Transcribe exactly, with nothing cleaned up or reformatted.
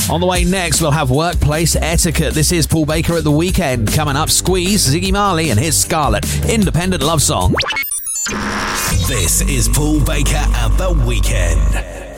On the way next, we'll have Workplace Etiquette. This is Paul Baker at the Weekend. Coming up, Squeeze, Ziggy Marley and his Scarlet, independent love song. This is Paul Baker at the Weekend.